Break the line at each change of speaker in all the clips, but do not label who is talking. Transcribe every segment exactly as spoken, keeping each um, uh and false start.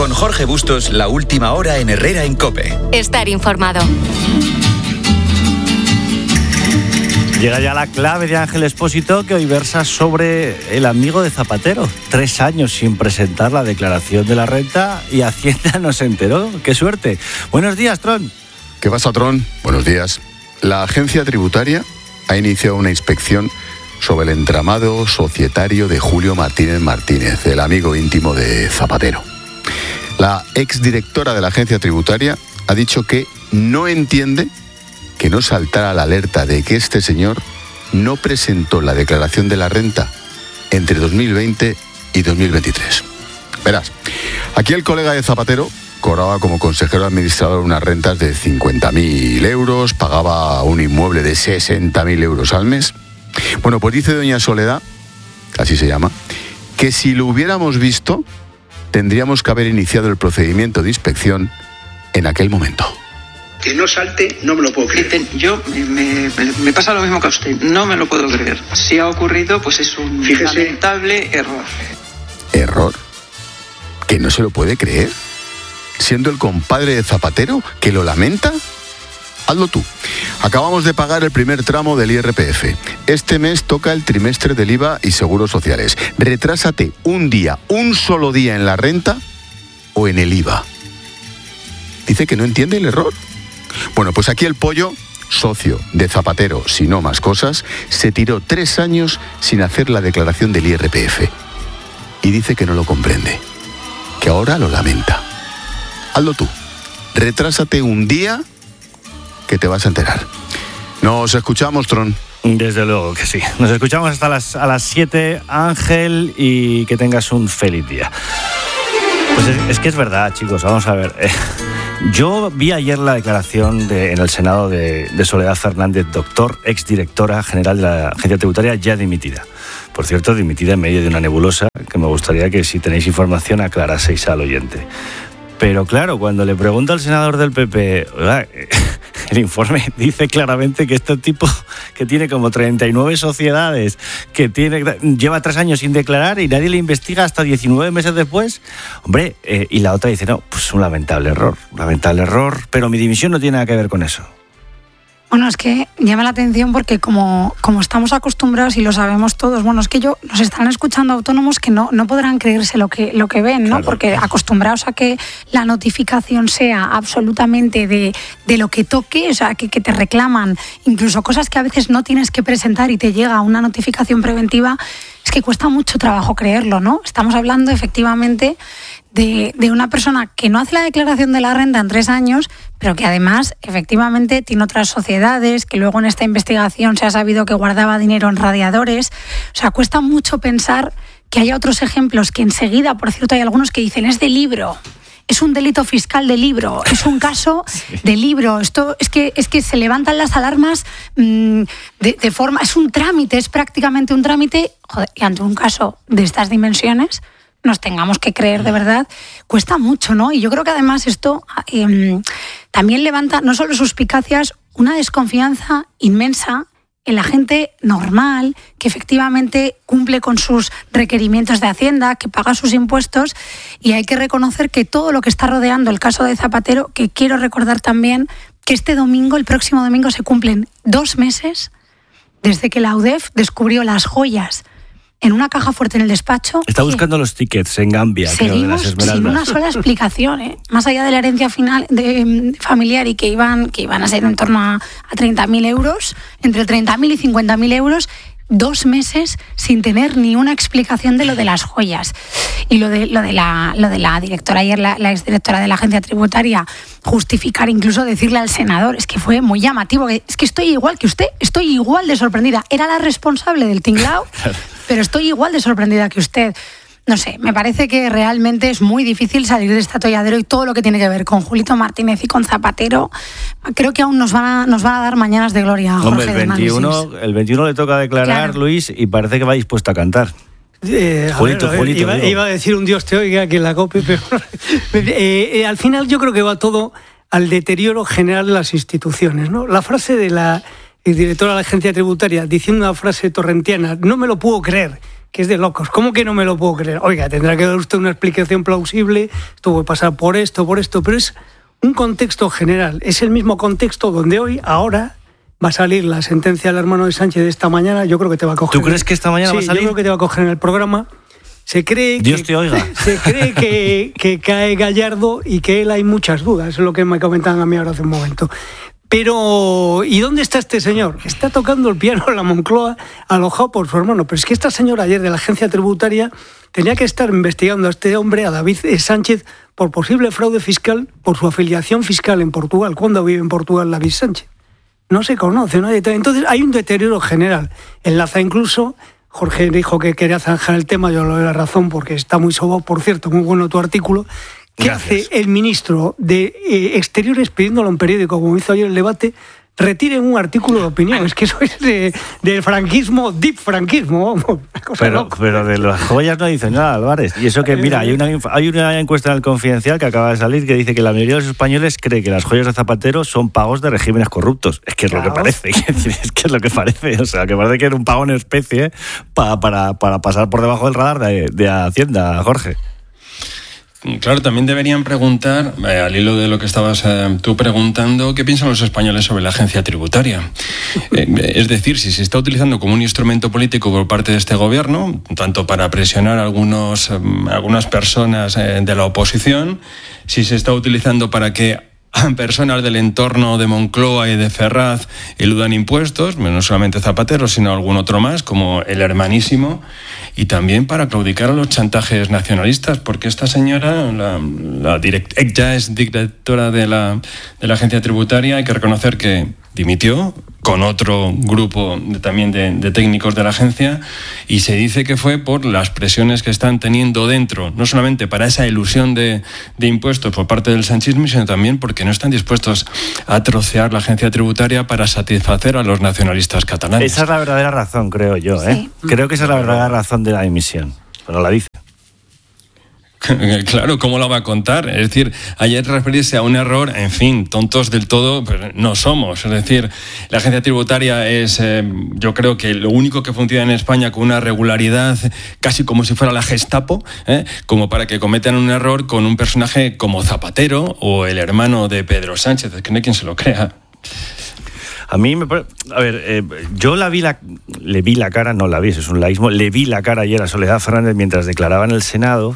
Con Jorge Bustos, la última hora en Herrera en COPE.
Estar informado.
Llega ya la clave de Ángel Expósito, que hoy versa sobre el amigo de Zapatero. Tres años sin presentar la declaración de la renta y Hacienda no se enteró. ¡Qué suerte! Buenos días, Tron.
¿Qué pasa, Tron? Buenos días. La agencia tributaria ha iniciado una inspección sobre el entramado societario de Julio Martínez Martínez, el amigo íntimo de Zapatero. La exdirectora de la agencia tributaria ha dicho que no entiende que no saltara la alerta de que este señor no presentó la declaración de la renta entre dos mil veinte y dos mil veintitrés. Verás, aquí el colega de Zapatero cobraba como consejero administrador unas rentas de cincuenta mil euros, pagaba un inmueble de sesenta mil euros al mes. Bueno, pues dice doña Soledad, así se llama, que si lo hubiéramos visto, tendríamos que haber iniciado el procedimiento de inspección en aquel momento.
Que no salte, no me lo puedo creer.
Yo, me, me, me pasa lo mismo que a usted, no me lo puedo creer. Si ha ocurrido, pues es un Fíjese. lamentable error.
¿Error? ¿Que no se lo puede creer? ¿Siendo el compadre de Zapatero que lo lamenta? Hazlo tú. Acabamos de pagar el primer tramo del I R P F. Este mes toca el trimestre del I V A y seguros sociales. Retrásate un día, un solo día en la renta o en el I V A. Dice que no entiende el error. Bueno, pues aquí el pollo, socio de Zapatero, si no más cosas, se tiró tres años sin hacer la declaración del I R P F. Y dice que no lo comprende, que ahora lo lamenta. Hazlo tú. Retrásate un día que te vas a enterar. Nos escuchamos, Tron.
Desde luego que sí. Nos escuchamos hasta las, a las siete, Ángel, y que tengas un feliz día. Pues es, es que es verdad, chicos, vamos a ver. Eh, yo vi ayer la declaración de, en el Senado de, de Soledad Fernández, doctor, exdirectora general de la Agencia Tributaria, ya dimitida. Por cierto, dimitida en medio de una nebulosa, que me gustaría que, si tenéis información, aclaraseis al oyente. Pero claro, cuando le pregunta al senador del P P, oiga, el informe dice claramente que este tipo, que tiene como treinta y nueve sociedades, que tiene, lleva tres años sin declarar y nadie le investiga hasta diecinueve meses después, hombre, eh, y la otra dice, no, pues un lamentable error, un lamentable error, pero mi dimisión no tiene nada que ver con eso.
Bueno, es que llama la atención porque como, como estamos acostumbrados y lo sabemos todos, bueno, es que yo nos están escuchando autónomos que no, no podrán creerse lo que, lo que ven, ¿no? Claro. Porque acostumbrados a que la notificación sea absolutamente de, de lo que toque, o sea, que, que te reclaman incluso cosas que a veces no tienes que presentar y te llega una notificación preventiva, es que cuesta mucho trabajo creerlo, ¿no? Estamos hablando efectivamente de, de una persona que no hace la declaración de la renta en tres años, pero que además efectivamente tiene otras sociedades, que luego en esta investigación se ha sabido que guardaba dinero en radiadores. O sea, cuesta mucho pensar que haya otros ejemplos que enseguida, por cierto, hay algunos que dicen, es de libro. Es un delito fiscal de libro, es un caso sí. de libro. Esto es que es que se levantan las alarmas mmm, de, de forma, es un trámite, es prácticamente un trámite. Joder, y ante un caso de estas dimensiones nos tengamos que creer de verdad, cuesta mucho, ¿no? Y yo creo que además esto eh, también levanta no solo suspicacias, una desconfianza inmensa en la gente normal, que efectivamente cumple con sus requerimientos de Hacienda, que paga sus impuestos, y hay que reconocer que todo lo que está rodeando el caso de Zapatero, que quiero recordar también que este domingo, el próximo domingo, se cumplen dos meses desde que la U D E F descubrió las joyas en una caja fuerte en el despacho.
Está buscando los tickets en Gambia, creo, de las Esmeraldas.
Sin una sola explicación, ¿eh? Más allá de la herencia final de, familiar y que iban, que iban a ser en torno a, a treinta mil euros, entre treinta mil y cincuenta mil euros, dos meses sin tener ni una explicación de lo de las joyas. Y lo de, lo de, la, lo de la directora ayer, la, la exdirectora de la agencia tributaria, justificar, incluso decirle al senador, es que fue muy llamativo, es que estoy igual que usted, estoy igual de sorprendida. Era la responsable del tinglao, pero estoy igual de sorprendida que usted. No sé, me parece que realmente es muy difícil salir de este atolladero, y todo lo que tiene que ver con Julito Martínez y con Zapatero, creo que aún nos van a, nos van a dar mañanas de gloria. Jorge.
Hombre, el veintiuno, el veintiuno le toca declarar, claro. Luis, y parece que va dispuesto a cantar.
Eh, Julito, ver, Julito, iba, iba a decir un Dios te oiga que en la COPE, pero eh, eh, al final yo creo que va todo al deterioro general de las instituciones, ¿no? La frase de la el director de la agencia tributaria, diciendo una frase torrentiana, no me lo puedo creer, que es de locos. ¿Cómo que no me lo puedo creer? Oiga, tendrá que dar usted una explicación plausible, esto puede pasar por esto, por esto, pero es un contexto general. Es el mismo contexto donde hoy, ahora, va a salir la sentencia del hermano de Sánchez de esta mañana. Yo creo que te va a coger.
¿Tú crees que esta mañana
sí,
va a salir?
Yo creo que te va a coger en el programa. Se cree
Dios
que,
te oiga.
Se cree que, que cae Gallardo y que él hay muchas dudas. Es lo que me comentaban a mí ahora hace un momento. Pero, ¿y dónde está este señor? Está tocando el piano en la Moncloa, alojado por su hermano. Pero es que esta señora ayer de la agencia tributaria tenía que estar investigando a este hombre, a David Sánchez, por posible fraude fiscal, por su afiliación fiscal en Portugal. ¿Cuándo vive en Portugal David Sánchez? No se conoce, nadie. Entonces hay un deterioro general. Enlaza incluso, Jorge dijo que quería zanjar el tema, yo le doy la razón porque está muy sobado, por cierto, muy bueno tu artículo. ¿Qué Gracias. hace el ministro de eh, Exteriores pidiéndolo a un periódico, como hizo ayer el debate? Retiren un artículo de opinión. Es que eso es de, del franquismo, deep franquismo.
Pero, pero de las joyas no dicen nada, Álvarez. Y eso que, mira, hay una, hay una encuesta en el Confidencial que acaba de salir que dice que la mayoría de los españoles cree que las joyas de Zapatero son pagos de regímenes corruptos. Es que es claro. lo que parece. Es que es lo que parece. O sea, que parece que era un pago en especie para, para, para pasar por debajo del radar de, de Hacienda, Jorge.
Claro, también deberían preguntar, eh, al hilo de lo que estabas eh, tú preguntando, ¿qué piensan los españoles sobre la agencia tributaria? Eh, es decir, si se está utilizando como un instrumento político por parte de este gobierno, tanto para presionar a algunos, eh, algunas personas eh, de la oposición, si se está utilizando para que personas del entorno de Moncloa y de Ferraz eludan impuestos, no solamente Zapatero, sino algún otro más, como el hermanísimo, y también para claudicar a los chantajes nacionalistas, porque esta señora, la, la direct, ya es directora de la, de la agencia tributaria, hay que reconocer que dimitió con otro grupo de, también de, de técnicos de la agencia, y se dice que fue por las presiones que están teniendo dentro, no solamente para esa ilusión de, de impuestos por parte del sanchismo, sino también porque no están dispuestos a trocear la agencia tributaria para satisfacer a los nacionalistas catalanes.
Esa es la verdadera razón, creo yo, ¿eh? Sí. Creo que esa es la verdadera razón de la dimisión, pero la dice.
Claro, ¿cómo lo va a contar? Es decir, ayer referirse a un error, en fin, tontos del todo pues no somos. Es decir, la agencia tributaria es, eh, yo creo que lo único que funciona en España con una regularidad casi como si fuera la Gestapo, ¿eh? Como para que cometan un error con un personaje como Zapatero o el hermano de Pedro Sánchez. Es que no hay quien se lo crea.
A mí me parece... A ver, eh, yo la vi la, le vi la cara, no la vi, eso es un laísmo, le vi la cara ayer a Soledad Fernández mientras declaraba en el Senado,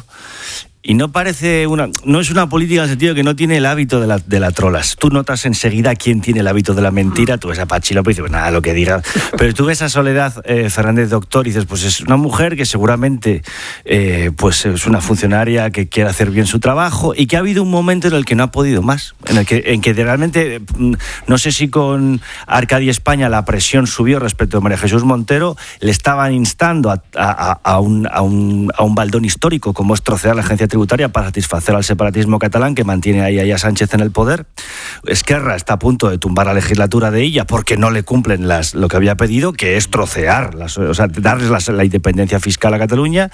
y no parece una... No es una política en el sentido que no tiene el hábito de la, de la trolas. Tú notas enseguida quién tiene el hábito de la mentira, tú ves a Pachi López y dices, pues nada, lo que diga. Pero tú ves a Soledad eh, Fernández doctor y dices, pues es una mujer que seguramente eh, pues es una funcionaria que quiere hacer bien su trabajo y que ha habido un momento en el que no ha podido más, en el que, en que realmente, no sé si con Arcadia España la presión subió respecto a María Jesús Montero, le estaban instando a, a, a, un, a, un, a un baldón histórico como es trocear la agencia tributaria para satisfacer al separatismo catalán que mantiene ahí a Sánchez en el poder. Esquerra está a punto de tumbar la legislatura de ella porque no le cumplen las, lo que había pedido, que es trocear, las, o sea, darles la, la independencia fiscal a Cataluña.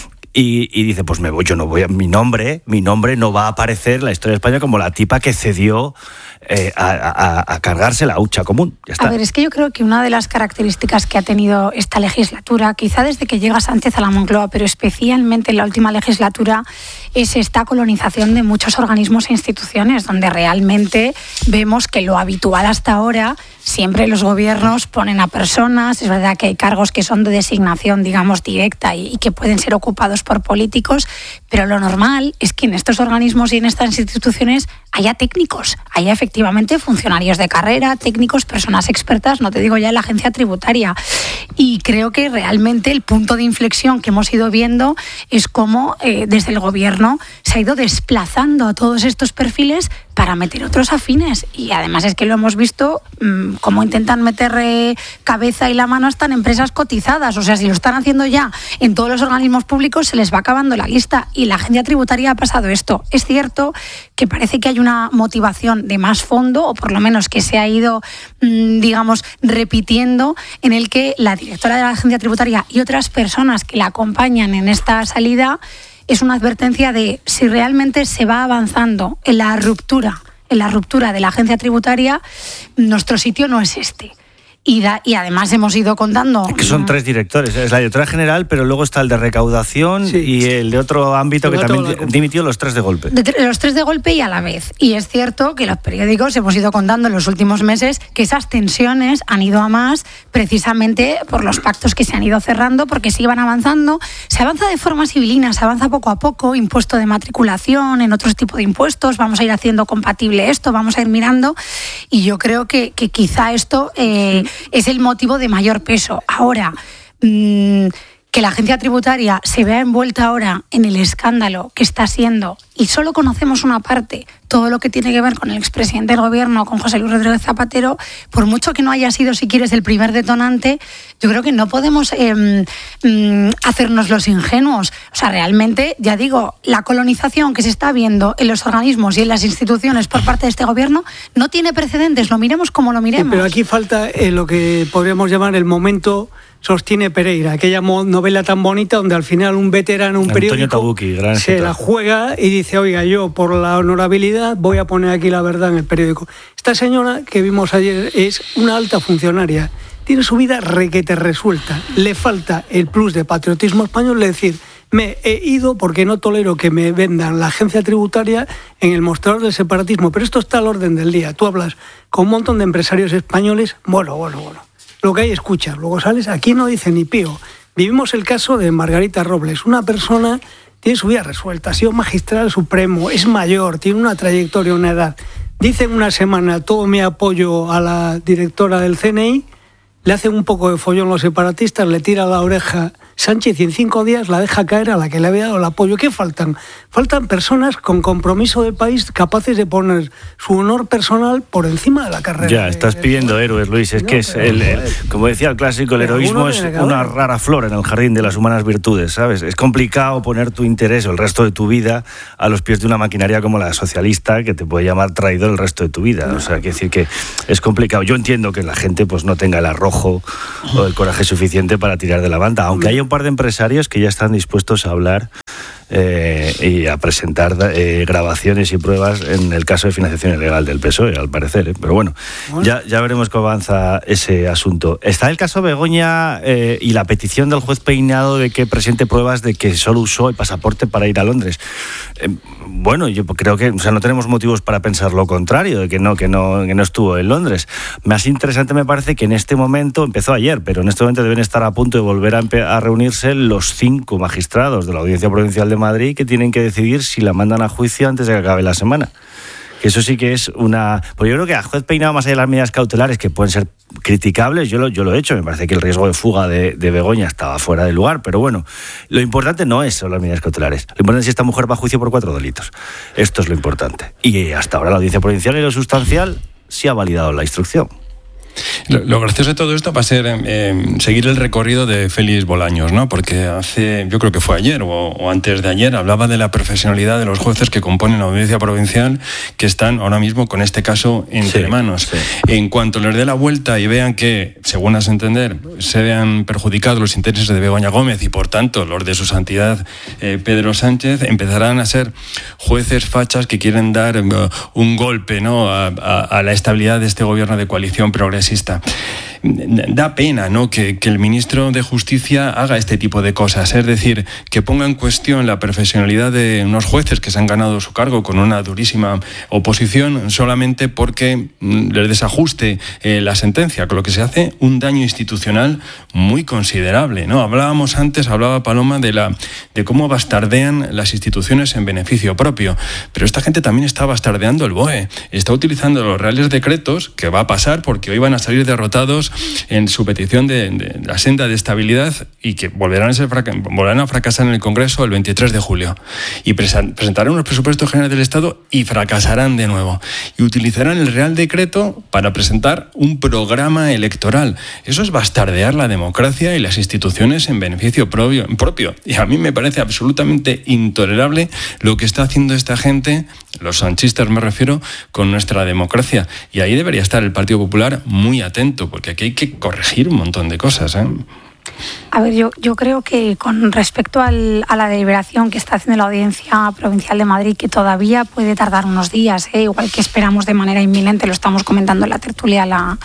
Y, y dice, pues me voy, yo no voy a, mi nombre, mi nombre no va a aparecer en la historia de España como la tipa que cedió eh, a, a, a cargarse la hucha común. Ya está.
A ver, es que yo creo que una de las características que ha tenido esta legislatura, quizá desde que llega Sánchez a la Moncloa, pero especialmente en la última legislatura, es esta colonización de muchos organismos e instituciones, donde realmente vemos que lo habitual hasta ahora, siempre los gobiernos ponen a personas, es verdad que hay cargos que son de designación, digamos, directa y, y que pueden ser ocupados por políticos, pero lo normal es que en estos organismos y en estas instituciones haya técnicos, haya efectivamente funcionarios de carrera, técnicos, personas expertas, no te digo ya en la agencia tributaria. Y creo que realmente el punto de inflexión que hemos ido viendo es cómo eh, desde el gobierno se ha ido desplazando a todos estos perfiles para meter otros afines. Y además es que lo hemos visto mmm, cómo intentan meter eh, cabeza y la mano hasta en empresas cotizadas. O sea, si lo están haciendo ya en todos los organismos públicos, se les va acabando la lista. Y la agencia tributaria ha pasado esto. Es cierto que parece que hay una motivación de más fondo, o por lo menos que se ha ido, mmm, digamos, repitiendo, en el que la directora de la agencia tributaria y otras personas que la acompañan en esta salida es una advertencia de si realmente se va avanzando en la ruptura, en la ruptura de la agencia tributaria, nuestro sitio no es este. Y, da, y además hemos ido contando...
Que son tres directores, es la directora general, pero luego está el de recaudación sí. y el de otro ámbito que también dimitió, los tres de golpe.
De, los tres de golpe y a la vez. Y es cierto que los periódicos hemos ido contando en los últimos meses que esas tensiones han ido a más precisamente por los pactos que se han ido cerrando, porque se iban avanzando. Se avanza de forma civilina, se avanza poco a poco, impuesto de matriculación, en otros tipos de impuestos, vamos a ir haciendo compatible esto, vamos a ir mirando. Y yo creo que, que quizá esto... Eh, es el motivo de mayor peso. Ahora, mmm, que la agencia tributaria se vea envuelta ahora en el escándalo que está siendo, y solo conocemos una parte, todo lo que tiene que ver con el expresidente del gobierno, con José Luis Rodríguez Zapatero, por mucho que no haya sido, si quieres, el primer detonante, yo creo que no podemos eh, mm, hacernos los ingenuos. O sea, realmente, ya digo, la colonización que se está viendo en los organismos y en las instituciones por parte de este gobierno no tiene precedentes, lo miremos como lo miremos.
Sí, pero aquí falta eh, lo que podríamos llamar el momento Sostiene Pereira, aquella novela tan bonita donde al final un veterano, un
Antonio
periódico,
Tabucchi, gran
se
escritor,
la juega y dice, oiga, yo por la honorabilidad voy a poner aquí la verdad en el periódico. Esta señora que vimos ayer es una alta funcionaria, tiene su vida requete resuelta, le falta el plus de patriotismo español, es decir, me he ido porque no tolero que me vendan la agencia tributaria en el mostrador del separatismo, pero esto está al orden del día. Tú hablas con un montón de empresarios españoles, bueno, bueno, bueno. Lo que hay escuchas, luego sales, aquí no dice ni pío. Vivimos el caso de Margarita Robles, una persona tiene su vida resuelta, ha sido magistral supremo, es mayor, tiene una trayectoria, una edad. Dice en una semana todo mi apoyo a la directora del C N I, le hacen un poco de follón los separatistas, le tira la oreja Sánchez y en cinco días la deja caer a la que le había dado el apoyo. ¿Qué faltan? Faltan personas con compromiso de país capaces de poner su honor personal por encima de la carrera.
Ya, estás pidiendo héroes, Luis. Es no, que es, el, el, como decía el clásico, el heroísmo es una rara flor en el jardín de las humanas virtudes, ¿sabes? Es complicado poner tu interés o el resto de tu vida a los pies de una maquinaria como la socialista que te puede llamar traidor el resto de tu vida. O sea, quiere decir que es complicado. Yo entiendo que la gente pues no tenga el arrojo o el coraje suficiente para tirar de la banda, aunque hay un par de empresarios que ya están dispuestos a hablar eh, y a presentar eh, grabaciones y pruebas en el caso de financiación ilegal del P S O E, al parecer, ¿eh? Pero bueno, bueno, Ya, ya veremos cómo avanza ese asunto. Está el caso Begoña eh, y la petición del juez Peinado de que presente pruebas de que solo usó el pasaporte para ir a Londres. Eh, bueno, yo creo que, o sea, no tenemos motivos para pensar lo contrario, de que no, que no, que no estuvo en Londres. Más interesante me parece que en este momento, empezó ayer, pero en este momento deben estar a punto de volver a, a reunirse los cinco magistrados de la Audiencia Provincial de Madrid que tienen que decidir si la mandan a juicio antes de que acabe la semana. Que eso sí que es una... Pues yo creo que a juez Peinado, más allá de las medidas cautelares que pueden ser criticables, yo lo, yo lo he hecho, me parece que el riesgo de fuga de, de Begoña estaba fuera de lugar, pero bueno, lo importante no es solo las medidas cautelares, lo importante es si esta mujer va a juicio por cuatro delitos. Esto es lo importante. Y hasta ahora la Audiencia Provincial, y lo sustancial, sí ha validado la instrucción.
Lo, lo gracioso de todo esto va a ser eh, seguir el recorrido de Félix Bolaños, ¿no? Porque hace, yo creo que fue ayer o, o antes de ayer, hablaba de la profesionalidad de los jueces que componen la Audiencia Provincial, que están ahora mismo con este caso entre sí, manos. Sí. En cuanto les dé la vuelta y vean que, según a su entender, se vean perjudicados los intereses de Begoña Gómez y, por tanto, los de su santidad eh, Pedro Sánchez, empezarán a ser jueces fachas que quieren dar uh, un golpe, ¿no?, a, a, a la estabilidad de este gobierno de coalición progresista. Da pena, ¿no?, que, que el ministro de Justicia haga este tipo de cosas, es decir, que ponga en cuestión la profesionalidad de unos jueces que se han ganado su cargo con una durísima oposición solamente porque les desajuste eh, la sentencia, con lo que se hace un daño institucional muy considerable, ¿no? Hablábamos antes, hablaba Paloma de la de cómo bastardean las instituciones en beneficio propio, pero esta gente también está bastardeando el B O E, está utilizando los reales decretos, que va a pasar porque hoy van a salir derrotados en su petición de, de la senda de estabilidad y que volverán a, ser, volverán a fracasar en el Congreso el veintitrés de julio y presentarán unos presupuestos generales del Estado y fracasarán de nuevo y utilizarán el Real Decreto para presentar un programa electoral. Eso es bastardear la democracia y las instituciones en beneficio propio, propio. Y a mí me parece absolutamente intolerable lo que está haciendo esta gente, los sanchistas me refiero, con nuestra democracia. Y ahí debería estar el Partido Popular muy atento, porque aquí hay que corregir un montón de cosas, ¿eh?
A ver, yo, yo creo que con respecto al, a la deliberación que está haciendo la Audiencia Provincial de Madrid, que todavía puede tardar unos días, ¿eh? Igual que esperamos de manera inminente, lo estamos comentando en la tertulia la,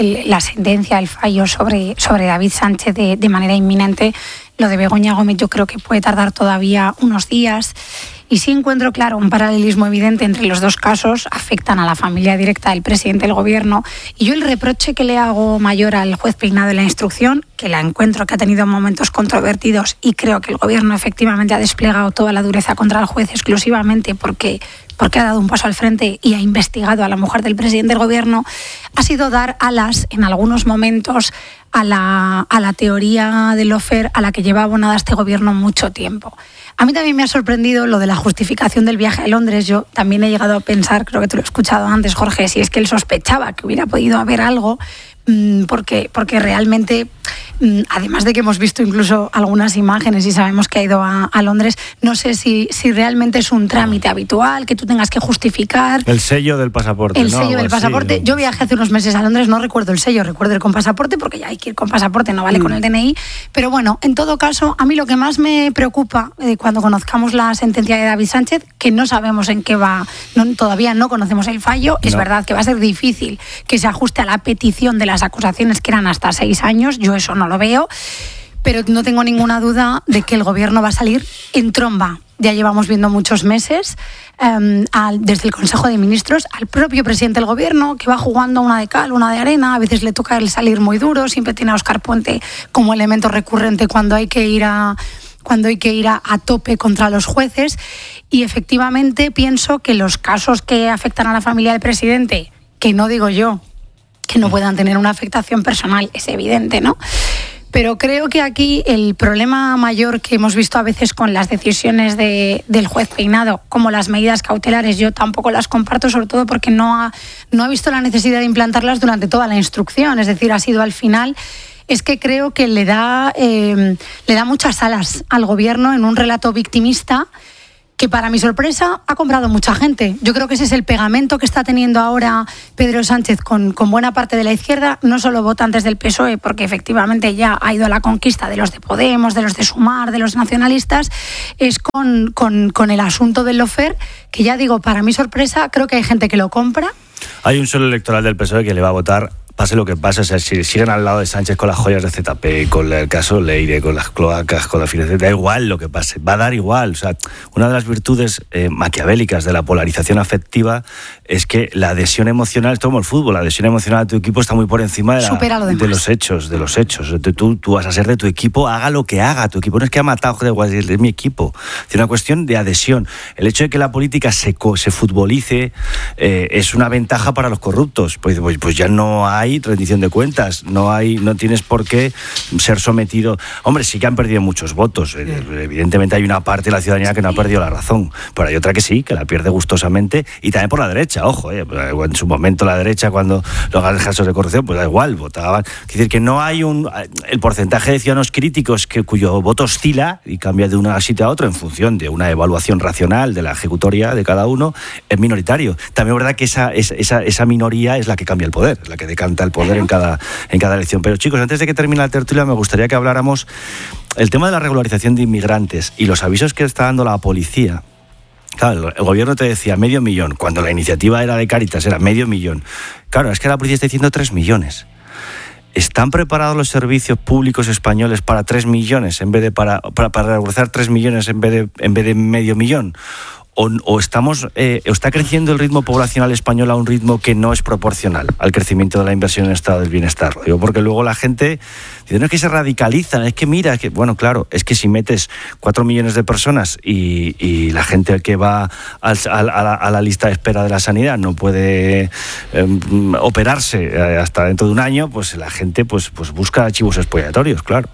el, la sentencia, el fallo sobre, sobre David Sánchez de, de manera inminente. Lo de Begoña Gómez yo creo que puede tardar todavía unos días. Y sí encuentro, claro, un paralelismo evidente entre los dos casos. Afectan a la familia directa del presidente del Gobierno. Y yo el reproche que le hago mayor al juez Peinado en la instrucción, que la encuentro que ha tenido momentos controvertidos y creo que el Gobierno efectivamente ha desplegado toda la dureza contra el juez exclusivamente porque, porque ha dado un paso al frente y ha investigado a la mujer del presidente del Gobierno, ha sido dar alas en algunos momentos a la, a la teoría del lawfare a la que lleva abonada este Gobierno mucho tiempo. A mí también me ha sorprendido lo de la justificación del viaje a Londres. Yo también he llegado a pensar, creo que te lo he escuchado antes, Jorge, si es que él sospechaba que hubiera podido haber algo, porque, porque realmente, además de que hemos visto incluso algunas imágenes y sabemos que ha ido a, a Londres, no sé si, si realmente es un trámite habitual, que tú tengas que justificar.
El sello del pasaporte.
El
¿no?
sello del
así,
pasaporte.
¿no?
Yo viajé hace unos meses a Londres, no recuerdo el sello, recuerdo el con pasaporte, porque ya hay que ir con pasaporte, no vale mm. con el D N I. Pero bueno, en todo caso, a mí lo que más me preocupa eh, cuando conozcamos la sentencia de David Sánchez, que no sabemos en qué va, no, todavía no conocemos el fallo, es no. verdad que va a ser difícil que se ajuste a la petición de las acusaciones que eran hasta seis años, yo eso no lo veo, pero no tengo ninguna duda de que el Gobierno va a salir en tromba. Ya llevamos viendo muchos meses, eh, al, desde el Consejo de Ministros, al propio presidente del Gobierno, que va jugando una de cal, una de arena, a veces le toca el salir muy duro, siempre tiene a Óscar Puente como elemento recurrente cuando hay que ir a... cuando hay que ir a, a tope contra los jueces, y efectivamente pienso que los casos que afectan a la familia del presidente, que no digo yo que no puedan tener una afectación personal, es evidente, ¿no? Pero creo que aquí el problema mayor que hemos visto a veces con las decisiones de, del juez Peinado, como las medidas cautelares, yo tampoco las comparto, sobre todo porque no ha, no ha visto la necesidad de implantarlas durante toda la instrucción, es decir, ha sido al final. Es que creo que le da, eh, le da muchas alas al Gobierno en un relato victimista que, para mi sorpresa, ha comprado mucha gente. Yo creo que ese es el pegamento que está teniendo ahora Pedro Sánchez con, con buena parte de la izquierda, no solo votantes del P S O E, porque efectivamente ya ha ido a la conquista de los de Podemos, de los de Sumar, de los nacionalistas, es con, con, con el asunto del lawfare, que ya digo, para mi sorpresa, creo que hay gente que lo compra.
Hay un solo electoral del P S O E que le va a votar pase lo que pase. O sea, si siguen al lado de Sánchez con las joyas de Z P, con el caso Leire, con las cloacas, con la financiación, da igual lo que pase, va a dar igual. O sea, una de las virtudes eh, maquiavélicas de la polarización afectiva es que la adhesión emocional, es como el fútbol, la adhesión emocional a tu equipo está muy por encima de, la, de los hechos, de los hechos. Tú, tú vas a ser de tu equipo, haga lo que haga. Tu equipo no es que ha matado, joder, es mi equipo. Es una cuestión de adhesión. El hecho de que la política se, se futbolice eh, es una ventaja para los corruptos. Pues, pues, pues ya no hay hay rendición de cuentas, no hay, no tienes por qué ser sometido. Hombre, sí que han perdido muchos votos. Evidentemente hay una parte de la ciudadanía que no ha perdido la razón, pero hay otra que sí, que la pierde gustosamente, y también por la derecha, ojo, eh, en su momento la derecha, cuando los casos de corrupción, pues da igual, votaban. Es decir, que no hay un... El porcentaje de ciudadanos críticos que, cuyo voto oscila y cambia de un sitio a otro en función de una evaluación racional de la ejecutoria de cada uno, es minoritario. También es verdad que esa, esa, esa minoría es la que cambia el poder, es la que decanta el poder en cada, en cada elección. Pero chicos, antes de que termine la tertulia, me gustaría que habláramos el tema de la regularización de inmigrantes y los avisos que está dando la policía. Claro, el gobierno te decía medio millón, cuando la iniciativa era de Cáritas, era medio millón. Claro, es que la policía está diciendo tres millones. ¿Están preparados los servicios públicos españoles para tres millones en vez de para, para, para regularizar tres millones en vez de, en vez de medio millón? O, o estamos eh, está creciendo el ritmo poblacional español a un ritmo que no es proporcional al crecimiento de la inversión en estado del bienestar. Lo digo porque luego la gente dice, no es que se radicalizan, es que mira, que bueno, claro, es que si metes cuatro millones de personas y, y la gente que va al, a, a, la, a la lista de espera de la sanidad no puede eh, operarse hasta dentro de un año, pues la gente pues, pues busca archivos expiatorios, claro.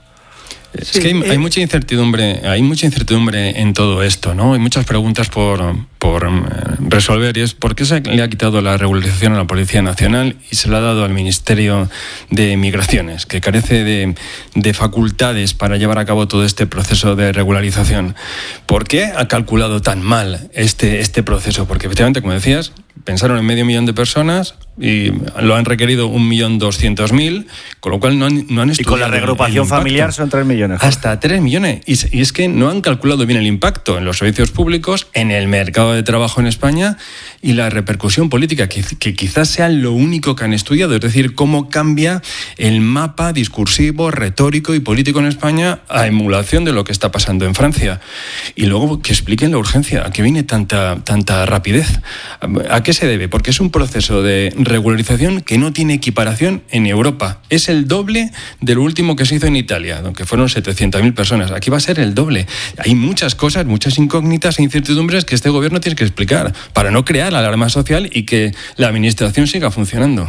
Es sí, que hay, eh... hay mucha incertidumbre, hay mucha incertidumbre en todo esto, ¿no? Hay muchas preguntas por, por resolver, y es ¿por qué se le ha quitado la regularización a la Policía Nacional y se la ha dado al Ministerio de Migraciones, que carece de, de facultades para llevar a cabo todo este proceso de regularización? ¿Por qué ha calculado tan mal este, este proceso? Porque efectivamente, como decías, pensaron en medio millón de personas y lo han requerido un millón doscientos mil, con lo cual no han, no han estudiado.
Y con la reagrupación familiar son tres millones.
Hasta tres millones. Y, y es que no han calculado bien el impacto en los servicios públicos, en el mercado de trabajo en España y la repercusión política, que, que quizás sea lo único que han estudiado, es decir, cómo cambia el mapa discursivo, retórico y político en España a emulación de lo que está pasando en Francia. Y luego que expliquen la urgencia, a qué viene tanta, tanta rapidez, a qué se debe, porque es un proceso de regularización que no tiene equiparación en Europa. Es el doble de lo último que se hizo en Italia, aunque fueron setecientas mil personas. Aquí va a ser el doble. Hay muchas cosas, muchas incógnitas e incertidumbres que este gobierno tiene que explicar para no crear alarma social y que la administración siga funcionando.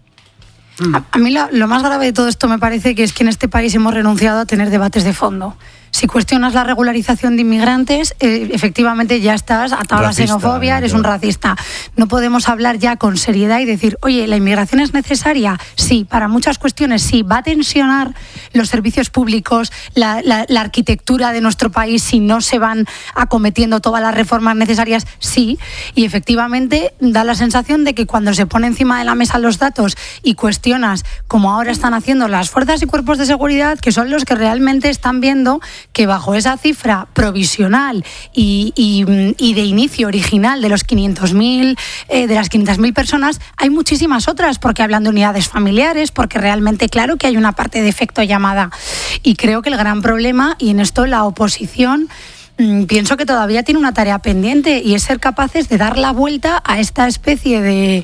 A, a mí lo, lo más grave de todo esto me parece que es que en este país hemos renunciado a tener debates de fondo. Si cuestionas la regularización de inmigrantes, eh, efectivamente ya estás atado a la xenofobia, eres un racista. No podemos hablar ya con seriedad y decir, oye, ¿la inmigración es necesaria? Sí, para muchas cuestiones sí. ¿Va a tensionar los servicios públicos, la, la, la arquitectura de nuestro país si no se van acometiendo todas las reformas necesarias? Sí. Y efectivamente da la sensación de que cuando se pone encima de la mesa los datos y cuestionas, como ahora están haciendo las fuerzas y cuerpos de seguridad, que son los que realmente están viendo que bajo esa cifra provisional y, y, y de inicio original de los quinientos mil, eh, de las quinientas mil personas, hay muchísimas otras, porque hablan de unidades familiares, porque realmente claro que hay una parte de efecto llamada. Y creo que el gran problema, y en esto la oposición mmm, pienso que todavía tiene una tarea pendiente, y es ser capaces de dar la vuelta a esta especie de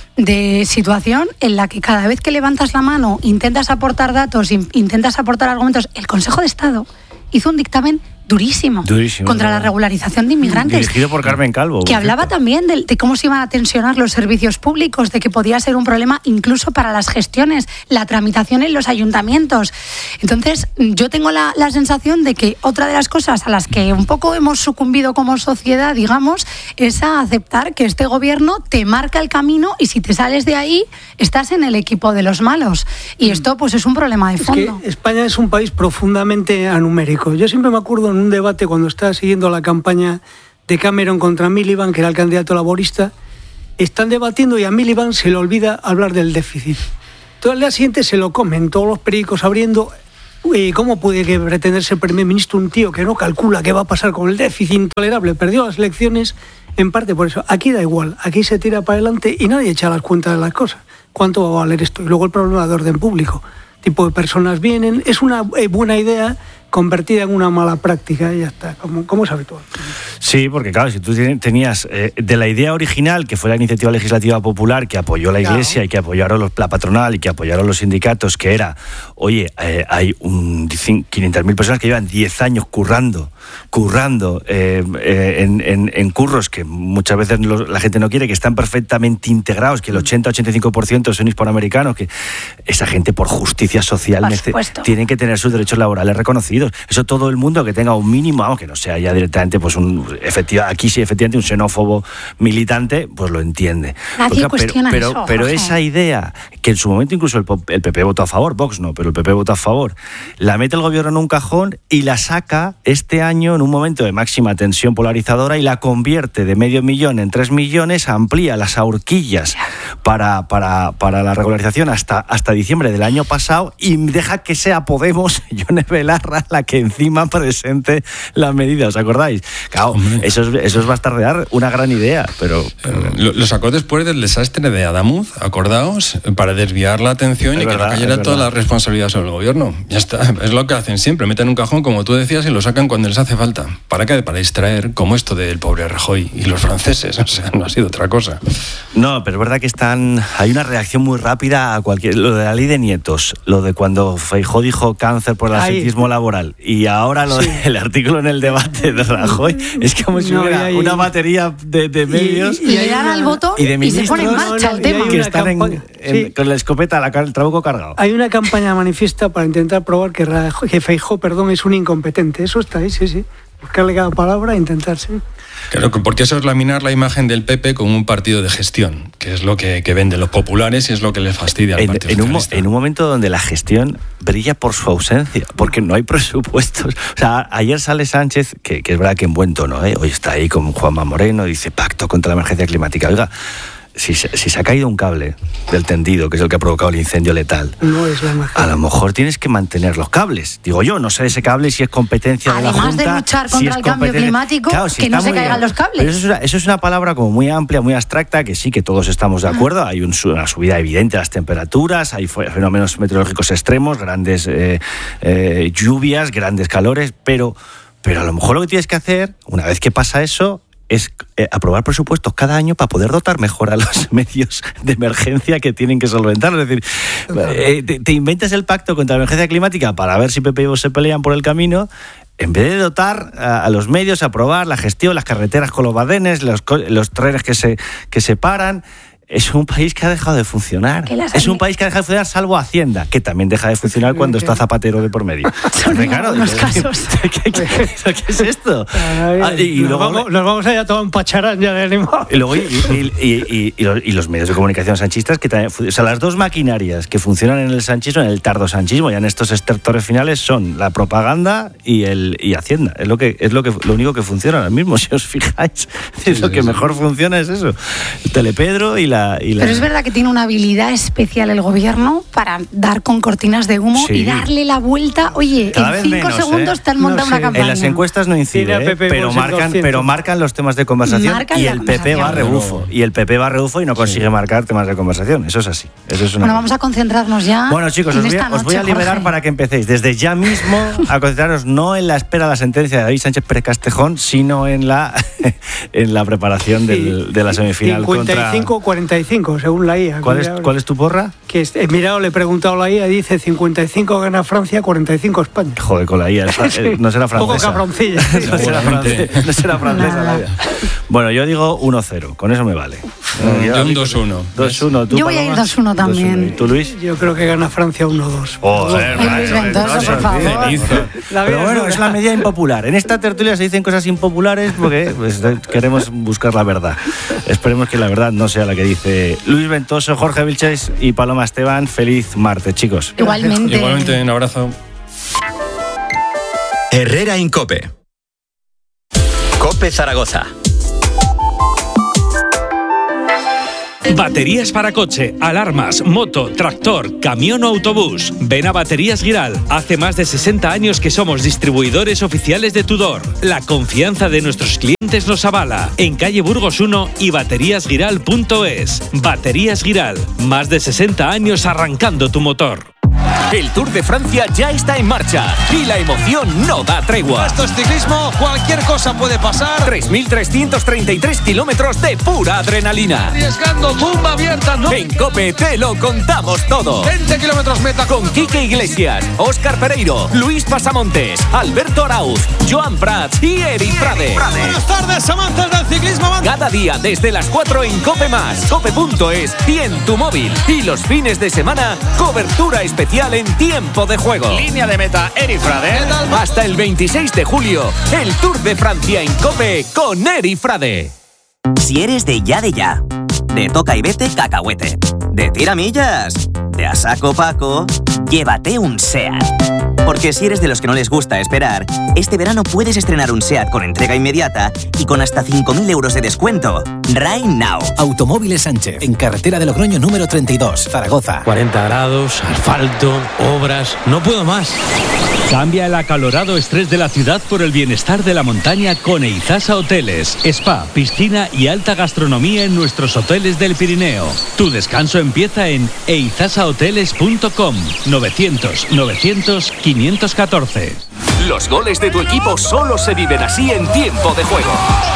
de situación en la que cada vez que levantas la mano, intentas aportar datos, intentas aportar argumentos. El Consejo de Estado hizo un dictamen durísimo, durísimo contra ¿verdad? La regularización de inmigrantes.
Dirigido por Carmen Calvo.
Que hablaba cierto. también de, de cómo se iban a tensionar los servicios públicos, de que podía ser un problema incluso para las gestiones, la tramitación en los ayuntamientos. Entonces, yo tengo la, la sensación de que otra de las cosas a las que un poco hemos sucumbido como sociedad, digamos, es a aceptar que este gobierno te marca el camino y si te sales de ahí, estás en el equipo de los malos. Y esto, pues, es un problema de fondo.
Es que España es un país profundamente anumérico. Yo siempre me acuerdo en un debate cuando estaba siguiendo la campaña de Cameron contra Miliband, que era el candidato laborista, están debatiendo y a Miliband se le olvida hablar del déficit. Entonces al día siguiente se lo comen todos los periódicos abriendo. Uy, ¿cómo puede que pretender ser primer ministro un tío que no calcula qué va a pasar con el déficit intolerable? Perdió las elecciones en parte por eso. Aquí da igual, aquí se tira para adelante y nadie echa las cuentas de las cosas. ¿Cuánto va a valer esto? Y luego el problema de orden público. Tipo de personas vienen, es una buena idea convertida en una mala práctica y ya está, como, como es habitual.
Sí, porque claro, si tú tenías eh, de la idea original, que fue la iniciativa legislativa popular que apoyó la Iglesia claro. y que apoyaron los, la patronal y que apoyaron los sindicatos, que era, oye, eh, hay un quinientas mil personas que llevan diez años currando, currando eh, eh, en, en, en curros que muchas veces lo, la gente no quiere, que están perfectamente integrados, que el ochenta a ochenta y cinco por ciento son hispanoamericanos, que esa gente por justicia social nece- tienen que tener sus derechos laborales reconocidos. Eso todo el mundo que tenga un mínimo, vamos, que no sea ya directamente pues un efectiva, aquí sí efectivamente un xenófobo militante, pues lo entiende.
Nadie
Porque,
cuestiona
pero,
eso.
Pero, pero esa idea, que en su momento incluso el, el P P votó a favor, Vox no, pero el P P votó a favor, la mete el gobierno en un cajón y la saca este año en un momento de máxima tensión polarizadora y la convierte de medio millón en tres millones, amplía las horquillas para, para, para la regularización hasta, hasta diciembre del año pasado y deja que sea Podemos, Yone Belarra, la que encima presente las medidas, ¿os acordáis? Claro, eso es, eso es bastardear una gran idea, pero... pero...
Lo, lo sacó después del desastre de Adamuz, acordaos, para desviar la atención es y verdad, que no cayera toda la responsabilidad sobre el gobierno. Ya está, es lo que hacen siempre, meten un cajón, como tú decías, y lo sacan cuando les hace falta. ¿Para qué? Para distraer, como esto del pobre Rajoy y los franceses, o sea, no ha sido otra cosa.
No, pero es verdad que están... Hay una reacción muy rápida a cualquier... Lo de la ley de nietos, lo de cuando Feijóo dijo cáncer por el absentismo laboral, y ahora lo sí. del artículo en el debate de Rajoy, es como si no, hubiera hay, una batería de, de medios
y, y, y le dan al botón y, de y se pone en marcha no, no, el tema.
Que están en, en, sí. con la escopeta, la, el trabuco cargado.
Hay una campaña manifiesta para intentar probar que, Rajoy, que Feijóo, perdón, es un incompetente. Eso está ahí, sí, sí. Buscarle cada palabra e intentar, sí.
Claro, porque eso es laminar la imagen del P P como un partido de gestión, que es lo que, que venden los populares y es lo que les fastidia al
en,
Partido
en
Socialista.
Un, en un momento donde la gestión brilla por su ausencia, porque no hay presupuestos. O sea, ayer sale Sánchez, que, que es verdad que en buen tono, ¿eh? Hoy está ahí con Juanma Moreno, dice pacto contra la emergencia climática. Oiga, si, si se ha caído un cable del tendido, que es el que ha provocado el incendio letal,
no es la mejor.
A lo mejor tienes que mantener los cables. Digo yo, no sé ese cable si es competencia
Además
de la Junta.
Además de luchar contra
si
el cambio climático, claro, si que no se caigan los cables.
Pero eso es, una, eso es una palabra como muy amplia, muy abstracta, que sí que todos estamos de acuerdo. Hay un, una subida evidente de las temperaturas, hay fenómenos meteorológicos extremos, grandes eh, eh, lluvias, grandes calores, pero, pero a lo mejor lo que tienes que hacer, una vez que pasa eso, es eh, aprobar presupuestos cada año para poder dotar mejor a los medios de emergencia que tienen que solventarlo. Es decir, eh, te, te inventas el pacto contra la emergencia climática para ver si P P y Vox se pelean por el camino, en vez de dotar a, a los medios, aprobar la gestión, las carreteras con los badenes, los, los trenes que se, que se paran. Es un país que ha dejado de funcionar. Es un país que ha dejado de funcionar, salvo Hacienda, que también deja de funcionar cuando está Zapatero de por medio.
Son claro, unos casos.
¿Qué, qué, qué, ¿Qué es esto?
Ay, ah, y, y nos, luego, vamos, nos vamos a ir a tomar un pacharán ya de ánimo.
Y, luego, y, y, y, y, y, los, y los medios de comunicación sanchistas, que también, o sea, las dos maquinarias que funcionan en el sanchismo, en el tardosanchismo, ya en estos estertores finales, son la propaganda y el y Hacienda. Es lo que es lo que lo único que funciona ahora mismo, si os fijáis. Sí, es lo que sí, mejor sí. funciona es eso. El Telepedro y la La, la...
Pero es verdad que tiene una habilidad especial el gobierno para dar con cortinas de humo sí. y darle la vuelta. Oye, Cada en cinco menos, segundos ¿eh? te han montado no, una sí. campaña.
En las encuestas no incide, ¿eh? pero, marcan, pero marcan los temas de conversación marcan y el P P va a rebufo. Y el P P va a rebufo y no consigue sí. marcar temas de conversación. Eso es así. Eso es una
bueno, vamos a concentrarnos ya.
Bueno, chicos, os voy, a, noche, os voy a liberar Jorge. para que empecéis desde ya mismo a concentraros no en la espera de la sentencia de David Sánchez Pérez Castejón, sino en la, en la preparación sí. del, de la semifinal
cincuenta y cinco cuarenta y cinco según la I A.
¿Cuál es, ¿Cuál es tu porra?
Que he mirado, le he preguntado a la I A, dice cincuenta y cinco gana Francia, cuarenta y cinco España.
Joder, con la I A, sí. no será francesa.
Poco cabroncilla.
no, será francesa, no será francesa la I A. Bueno, yo digo uno cero, con eso me vale.
Mm, yo un dos uno.
dos uno.
Yo voy a ir dos uno también.
¿Y tú, Luis?
Yo creo que gana Francia uno dos.
Joder,
Luis Ventoso, por favor.
Pero bueno, es la medida impopular. En esta tertulia se dicen cosas impopulares porque pues, queremos buscar la verdad. Esperemos que la verdad no sea la que dice Luis Ventoso, Jorge Vilches y Paloma Esteban. Feliz martes, chicos.
Igualmente.
Igualmente, un abrazo.
Herrera en COPE. COPE Zaragoza.
Baterías para coche, alarmas, moto, tractor, camión o autobús. Ven a Baterías Giral. Hace más de sesenta años que somos distribuidores oficiales de Tudor. La confianza de nuestros clientes nos avala. En calle Burgos uno y baterías giral punto es. Baterías Giral. Más de sesenta años arrancando tu motor.
El Tour de Francia ya está en marcha y la emoción no da tregua.
Esto es ciclismo, cualquier cosa puede pasar.
tres mil trescientos treinta y tres kilómetros de pura adrenalina.
Arriesgando, tumba abierta, ¿no?
En COPE te lo contamos todo.
veinte kilómetros meta.
Con Quique Iglesias, Óscar Pereiro, Luis Pasamontes, Alberto Arauz, Joan Prats y Eri Frade.
Buenas tardes, amantes del ciclismo.
Cada día desde las cuatro en COPE más, cope punto es y en tu móvil. Y los fines de semana, cobertura especial en tiempo de juego.
Línea de meta, Eri Frade.
Hasta el veintiséis de julio, el Tour de Francia en COPE con Eri Frade.
Si eres de ya de ya, de toca y vete cacahuete, de tiramillas, de a saco Paco, llévate un SEAT. Porque si eres de los que no les gusta esperar, este verano puedes estrenar un SEAT con entrega inmediata y con hasta cinco mil euros de descuento. Right now.
Automóviles Sánchez, en carretera de Logroño número treinta y dos, Zaragoza.
cuarenta grados, asfalto, obras, no puedo más.
Cambia el acalorado estrés de la ciudad por el bienestar de la montaña con Eizasa Hoteles. Spa, piscina y alta gastronomía en nuestros hoteles del Pirineo. Tu descanso empieza en eizasa hoteles punto com. novecientos novecientos quinientos catorce.
Los goles de tu equipo solo se viven así en tiempo de juego.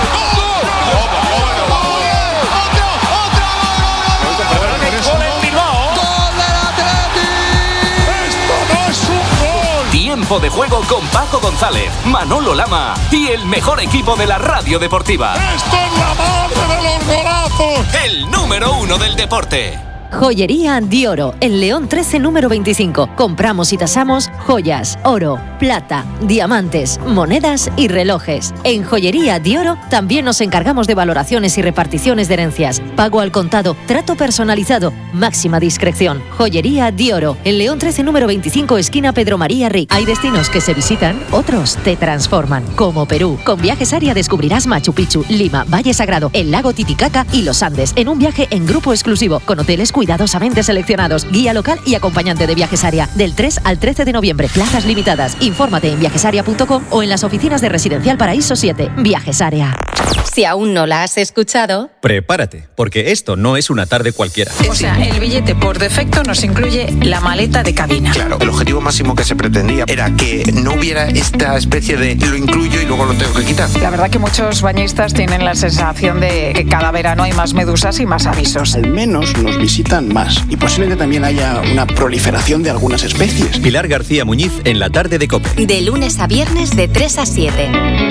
Tiempo de juego con Paco González, Manolo Lama y el mejor equipo de la radio deportiva.
¡Esto es la madre de los golazos!
El número uno del deporte.
Joyería Dioro, en León trece, número veinticinco. Compramos y tasamos joyas, oro, plata, diamantes, monedas y relojes. En Joyería Dioro también nos encargamos de valoraciones y reparticiones de herencias. Pago al contado, trato personalizado, máxima discreción. Joyería Dioro, en León trece, número veinticinco, esquina Pedro María Ric. Hay destinos que se visitan, otros te transforman, como Perú. Con Viajes Aria descubrirás Machu Picchu, Lima, Valle Sagrado, el lago Titicaca y los Andes, en un viaje en grupo exclusivo, con hoteles cuidadosamente seleccionados, guía local y acompañante de Viajes Aria. Del tres al trece de noviembre, plazas limitadas. Infórmate en viajesaria punto com o en las oficinas de Residencial Paraíso siete. Viajes Aria.
Si aún no la has escuchado,
prepárate, porque esto no es una tarde cualquiera.
O sea, el billete por defecto nos incluye la maleta de cabina.
Claro, el objetivo máximo que se pretendía era que no hubiera esta especie de lo incluyo y luego lo tengo que quitar.
La verdad que muchos bañistas tienen la sensación de que cada verano hay más medusas y más avisos.
Al menos nos visitan más y posiblemente también haya una proliferación de algunas especies.
Pilar García Muñiz en la tarde de COPE.
De lunes a viernes de tres a siete.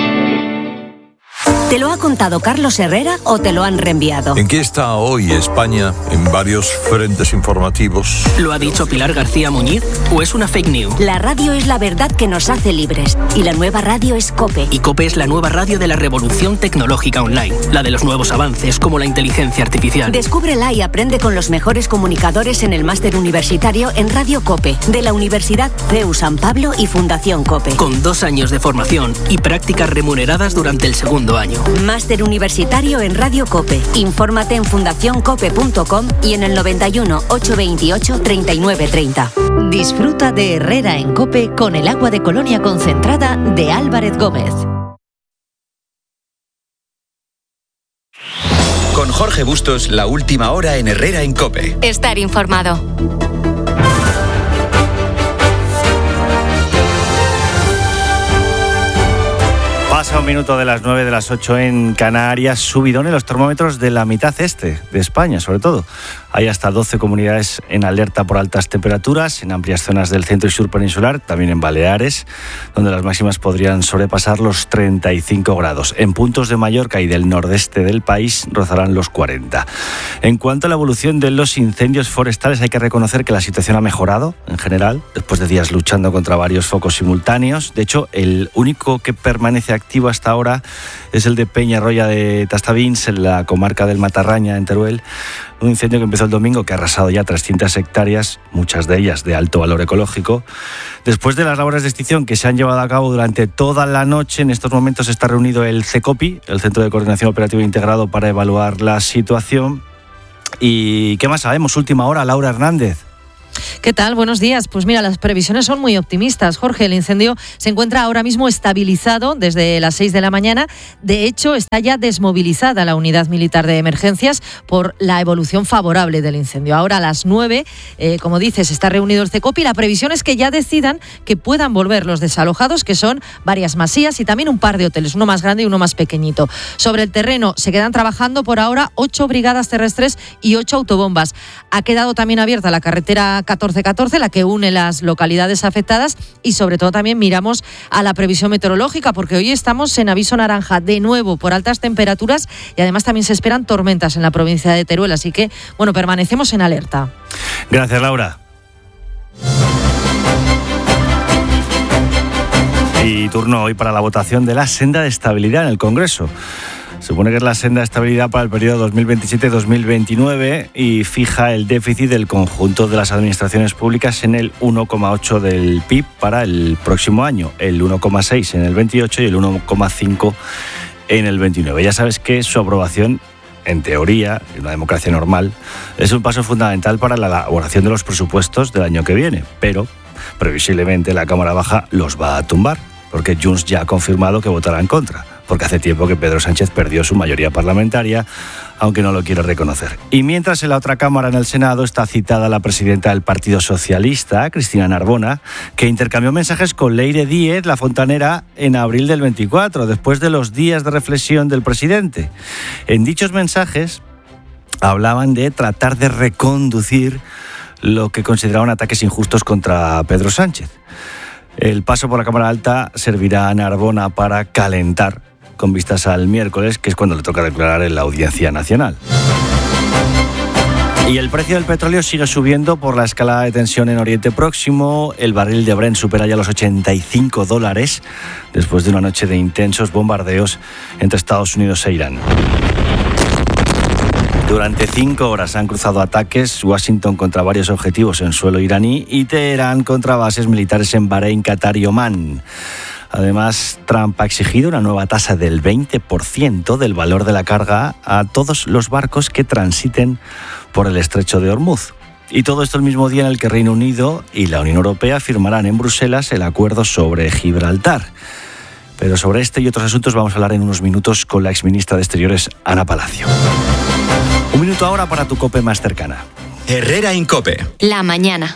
¿Te lo ha contado Carlos Herrera o te lo han reenviado?
¿En qué está hoy España en varios frentes informativos?
¿Lo ha dicho Pilar García Muñiz o es una fake news?
La radio es la verdad que nos hace libres y la nueva radio es COPE.
Y COPE es la nueva radio de la revolución tecnológica online, la de los nuevos avances como la inteligencia artificial.
Descúbrela y aprende con los mejores comunicadores en el máster universitario en Radio COPE, de la Universidad C E U San Pablo y Fundación COPE.
Con dos años de formación y prácticas remuneradas durante el segundo año.
Máster universitario en Radio COPE. Infórmate en fundación cope punto com y en el noventa y uno, ochocientos veintiocho, treinta y nueve treinta.
Disfruta de Herrera en COPE con el agua de Colonia concentrada de Álvarez Gómez.
Con Jorge Bustos, la última hora en Herrera en COPE.
Estar informado.
Pasa un minuto de las nueve, de las ocho en Canarias, subidón en los termómetros de la mitad este de España, sobre todo. Hay hasta doce comunidades en alerta por altas temperaturas, en amplias zonas del centro y sur peninsular, también en Baleares, donde las máximas podrían sobrepasar los treinta y cinco grados. En puntos de Mallorca y del nordeste del país rozarán los cuarenta. En cuanto a la evolución de los incendios forestales, hay que reconocer que la situación ha mejorado, en general, después de días luchando contra varios focos simultáneos. De hecho, el único que permanece activo hasta ahora es el de Peñarroya de Tastavins, en la comarca del Matarraña, en Teruel. Un incendio que empezó el domingo, que ha arrasado ya trescientas hectáreas, muchas de ellas de alto valor ecológico. Después de las labores de extinción que se han llevado a cabo durante toda la noche, en estos momentos está reunido el CECOPI, el Centro de Coordinación Operativa Integrado, para evaluar la situación. ¿Y qué más sabemos? Última hora, Laura Hernández.
¿Qué tal? Buenos días. Pues mira, las previsiones son muy optimistas. Jorge, el incendio se encuentra ahora mismo estabilizado desde las seis de la mañana. De hecho, está ya desmovilizada la unidad militar de emergencias por la evolución favorable del incendio. Ahora a las nueve, eh, como dices, está reunido el CECOPI. La previsión es que ya decidan que puedan volver los desalojados, que son varias masías y también un par de hoteles, uno más grande y uno más pequeñito. Sobre el terreno se quedan trabajando por ahora ocho brigadas terrestres y ocho autobombas. Ha quedado también abierta la carretera catorce catorce, la que une las localidades afectadas, y sobre todo también miramos a la previsión meteorológica, porque hoy estamos en aviso naranja de nuevo por altas temperaturas y además también se esperan tormentas en la provincia de Teruel, así que bueno, permanecemos en alerta.
Gracias, Laura. Y turno hoy para la votación de la senda de estabilidad en el Congreso. Se supone que es la senda de estabilidad para el periodo dos mil veintisiete dos mil veintinueve y fija el déficit del conjunto de las administraciones públicas en el uno coma ocho del P I B para el próximo año, el uno coma seis en el veintiocho y el uno coma cinco en el veintinueve. Ya sabes que su aprobación, en teoría, en una democracia normal, es un paso fundamental para la elaboración de los presupuestos del año que viene, pero previsiblemente la Cámara Baja los va a tumbar, porque Junts ya ha confirmado que votará en contra, porque hace tiempo que Pedro Sánchez perdió su mayoría parlamentaria, aunque no lo quiere reconocer. Y mientras en la otra Cámara, en el Senado, está citada la presidenta del Partido Socialista, Cristina Narbona, que intercambió mensajes con Leire Díez, la fontanera, en abril del veinticuatro, después de los días de reflexión del presidente. En dichos mensajes hablaban de tratar de reconducir lo que consideraban ataques injustos contra Pedro Sánchez. El paso por la Cámara Alta servirá a Narbona para calentar, con vistas al miércoles, que es cuando le toca declarar en la Audiencia Nacional. Y el precio del petróleo sigue subiendo por la escalada de tensión en Oriente Próximo. El barril de Brent supera ya los ochenta y cinco dólares después de una noche de intensos bombardeos entre Estados Unidos e Irán. Durante cinco horas han cruzado ataques, Washington contra varios objetivos en suelo iraní y Teherán contra bases militares en Bahrein, Qatar y Omán. Además, Trump ha exigido una nueva tasa del veinte por ciento del valor de la carga a todos los barcos que transiten por el estrecho de Hormuz. Y todo esto el mismo día en el que Reino Unido y la Unión Europea firmarán en Bruselas el acuerdo sobre Gibraltar. Pero sobre este y otros asuntos vamos a hablar en unos minutos con la exministra de Exteriores, Ana Palacio. Un minuto ahora para tu COPE más cercana.
Herrera en COPE.
La mañana.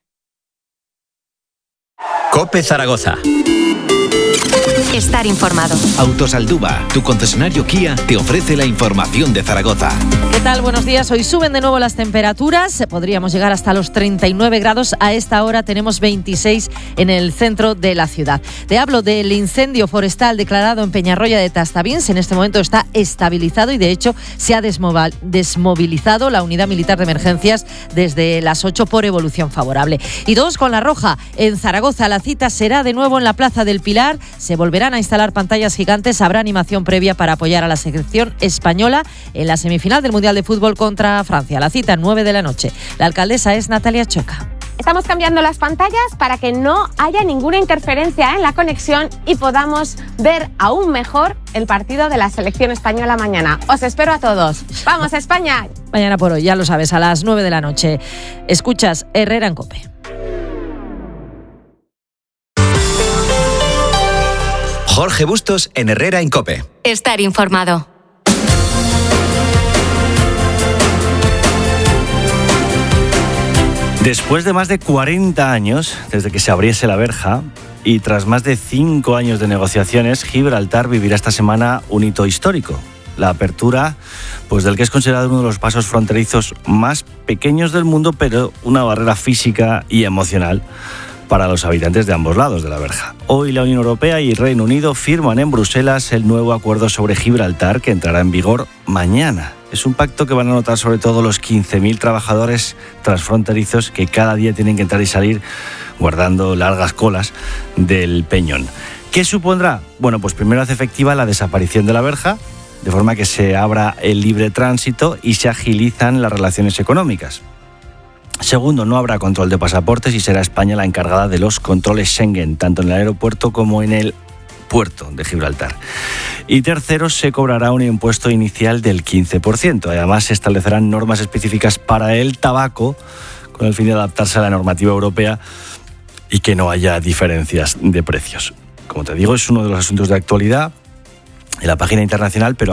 COPE Zaragoza.
Estar informado.
Autosalduba, tu concesionario Kia, te ofrece la información de Zaragoza.
¿Qué tal? Buenos días. Hoy suben de nuevo las temperaturas. Podríamos llegar hasta los treinta y nueve grados. A esta hora tenemos veintiséis en el centro de la ciudad. Te hablo del incendio forestal declarado en Peñarroya de Tastavins. En este momento está estabilizado y de hecho se ha desmovilizado la unidad militar de emergencias desde las ocho por evolución favorable. Y dos con la roja. En Zaragoza la cita será de nuevo en la Plaza del Pilar. Se volverán a instalar pantallas gigantes. Habrá animación previa para apoyar a la selección española en la semifinal del Mundial de Fútbol contra Francia. La cita nueve de la noche. La alcaldesa es Natalia Choca.
Estamos cambiando las pantallas para que no haya ninguna interferencia en la conexión y podamos ver aún mejor el partido de la selección española mañana. Os espero a todos. ¡Vamos, España!
Mañana por hoy, ya lo sabes, a las nueve de la noche. Escuchas Herrera en COPE.
Jorge Bustos en Herrera en COPE.
Estar informado.
Después de más de cuarenta años desde que se abriese la verja y tras más de cinco años de negociaciones, Gibraltar vivirá esta semana un hito histórico. La apertura, pues del que es considerado uno de los pasos fronterizos más pequeños del mundo, pero una barrera física y emocional para los habitantes de ambos lados de la verja. Hoy la Unión Europea y Reino Unido firman en Bruselas el nuevo acuerdo sobre Gibraltar que entrará en vigor mañana. Es un pacto que van a notar sobre todo los quince mil trabajadores transfronterizos que cada día tienen que entrar y salir guardando largas colas del peñón. ¿Qué supondrá? Bueno, pues primero hace efectiva la desaparición de la verja, de forma que se abra el libre tránsito y se agilizan las relaciones económicas. Segundo, no habrá control de pasaportes y será España la encargada de los controles Schengen, tanto en el aeropuerto como en el puerto de Gibraltar. Y tercero, se cobrará un impuesto inicial del quince por ciento. Además, se establecerán normas específicas para el tabaco, con el fin de adaptarse a la normativa europea y que no haya diferencias de precios. Como te digo, es uno de los asuntos de actualidad en la página internacional, pero